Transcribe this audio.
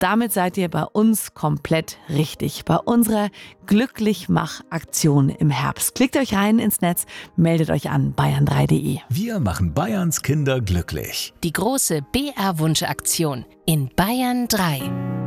Damit seid ihr bei uns komplett richtig. Bei unserer Glücklichmach-Aktion im Herbst. Klickt euch rein ins Netz, meldet euch an bayern3.de. Wir machen Bayerns Kinder glücklich. Die große BR-Wunsch-Aktion in Bayern 3.